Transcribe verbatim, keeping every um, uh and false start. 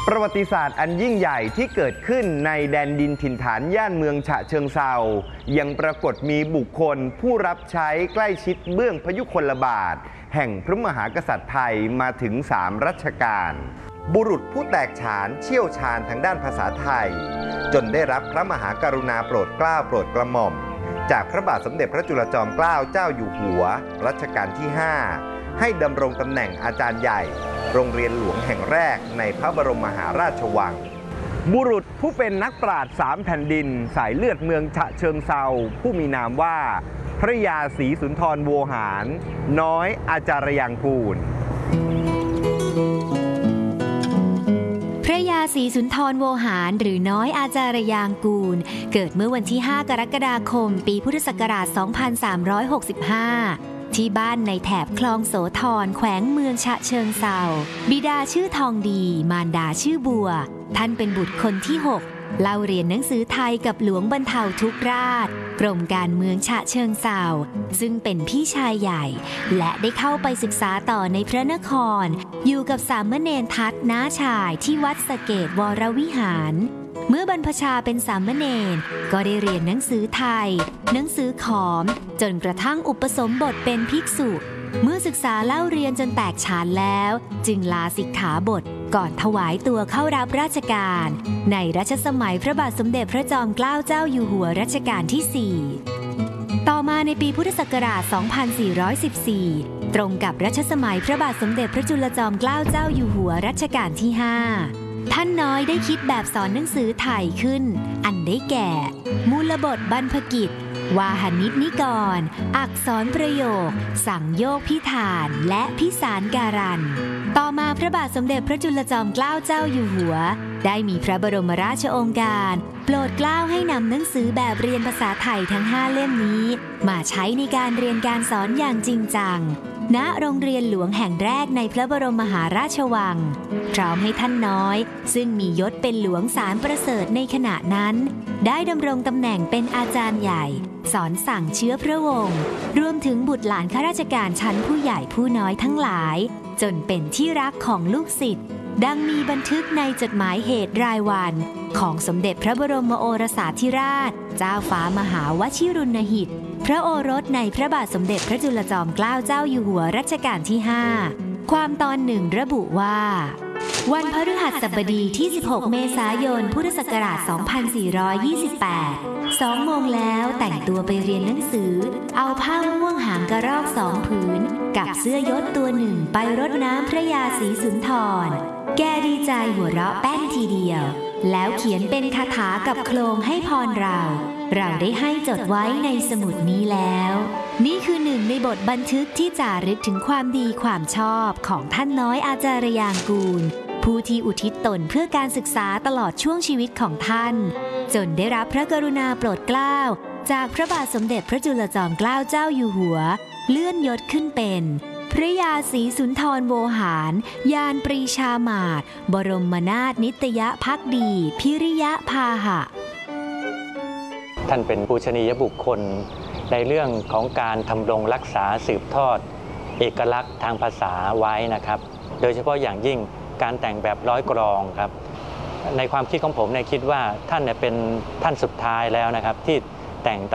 ประวัติศาสตร์อันยิ่งใหญ่ที่เกิดขึ้นในแดนดินถิ่นฐานย่านเมืองฉะเชิงเทรายังปรากฏมีบุคคลผู้รับใช้ใกล้ชิดเบื้องพยุคลบาทแห่งพระมหากษัตริย์ไทยมาถึงสามรัชกาลบุรุษผู้แตกฉานเชี่ยวชาญทางด้านภาษาไทยจนได้รับพระมหากรุณาโปรดเกล้าโปรดกระหม่อมจากพระบาทสมเด็จพระจุลจอมเกล้าเจ้าอยู่หัวรัชกาลที่ห้าให้ดำรงตำแหน่งอาจารย์ใหญ่โรงเรียนหลวงแห่งแรกในพระบรมมหาราชวังบุรุษผู้เป็นนักปราชญ์สามแผ่นดินสายเลือดเมืองฉะเชิงเทราผู้มีนามว่าพระยาศรีสุนทรโวหาร น้อยอาจารยางกูลพระยาศรีสุนทรโวหารหรือน้อยอาจารยางกูลเกิดเมื่อวันที่ห้ากรกฎาคมปีพุทธศักราชสองพันสามร้อยหกสิบห้าที่บ้านในแถบคลองโสธรแขวงเมืองฉะเชิงเทราบิดาชื่อทองดีมารดาชื่อบัวท่านเป็นบุตรคนที่หกเล่าเรียนหนังสือไทยกับหลวงบรรเทาทุกราชกรมการเมืองฉะเชิงเทราซึ่งเป็นพี่ชายใหญ่และได้เข้าไปศึกษาต่อในพระนครอยู่กับสามเณรทัตน้าชายที่วัดสะเกษวรวิหารเมื่อบรรพชาเป็นสามเณรก็ได้เรียนหนังสือไทยหนังสือขอมจนกระทั่งอุปสมบทเป็นภิกษุเมื่อศึกษาเล่าเรียนจนแตกฉานแล้วจึงลาสิกขาบทก่อนถวายตัวเข้ารับราชการในรัชสมัยพระบาทสมเด็จพระจอมเกล้าเจ้าอยู่หัวรัชกาลที่สี่ต่อมาในปีพุทธศักราชสองพันสี่ร้อยสิบสี่ตรงกับรัชสมัยพระบาทสมเด็จพระจุลจอมเกล้าเจ้าอยู่หัวรัชกาลที่ห้าท่านน้อยได้คิดแบบสอนหนังสือไทยขึ้นอันได้แก่มูลบทบรรพกิจวาหนิชนิกรอักษรประโยคสังโยคพิธานและพิสารการันต่อมาพระบาทสมเด็จพระจุลจอมเกล้าเจ้าอยู่หัวได้มีพระบรมราชโองการโปรดเกล้าให้นำหนังสือแบบเรียนภาษาไทยทั้งห้าเล่มนี้มาใช้ในการเรียนการสอนอย่างจริงจังณโรงเรียนหลวงแห่งแรกในพระบรมมหาราชวังพร้อมให้ท่านน้อยซึ่งมียศเป็นหลวงสารประเสริฐในขณะนั้นได้ดำรงตำแหน่งเป็นอาจารย์ใหญ่สอนสั่งเชื้อพระวงศ์รวมถึงบุตรหลานข้าราชการชั้นผู้ใหญ่ผู้น้อยทั้งหลายจนเป็นที่รักของลูกศิษย์ดังมีบันทึกในจดหมายเหตุรายวันของสมเด็จพระบรมโอรสาธิราชเจ้าฟ้ามหาวชิรุณหิตพระโอรสในพระบาทสมเด็จพระจุลจอมเกล้าเจ้าอยู่หัวรัชกาลที่ห้าความตอนหนึ่งระบุว่าวันพฤหัสบดีที่สิบหกเมษายนพุทธศักราชสองพันสี่ร้อยยี่สิบแปดสองโมงแล้วแต่งตัวไปเรียนหนังสือเอาผ้าม่วงหางกระรอกสองผืนกับเสื้อยศตัวหนึ่งไปรดน้ำพระยาศรีสุนทรแกดีใจหัวเราะแป้นทีเดียวแล้วเขียนเป็นคาถากับโคลงให้พรเราเราได้ให้จดไว้ในสมุดนี้แล้วนี่คือหนึ่งในบทบันทึกที่จารึกถึงความดีความชอบของท่านน้อยอาจารยางกูลผู้ที่อุทิศตนเพื่อการศึกษาตลอดช่วงชีวิตของท่านจนได้รับพระกรุณาโปรดเกล้าจากพระบาทสมเด็จพระจุลจอมเกล้าเจ้าอยู่หัวเลื่อนยศขึ้นเป็นพระยาศรีสุนทรโวหารยานปรีชามาศบรมนาถนิตยภักดีพิริยพาหะท่านเป็นปูชนียบุคคลในเรื่องของการทำรงรักษาสืบทอดเอกลักษณ์ทางภาษาไว้นะครับโดยเฉพาะอย่างยิ่งการแต่งแบบร้อยกลองครับในความคิดของผมเนี่ยคิดว่าท่านเนี่ยเป็นท่านสุดท้ายแล้วนะครับที่แต่ง